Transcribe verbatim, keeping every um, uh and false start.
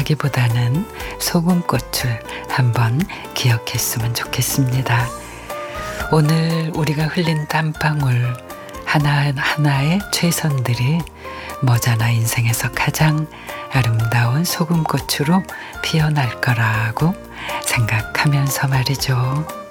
하기보다는 소금꽃을 한번 기억했으면 좋겠습니다. 오늘 우리가 흘린 땀방울 하나하나의 최선들이 머지않아 인생에서 가장 아름다운 소금꽃으로 피어날 거라고 생각하면서 말이죠.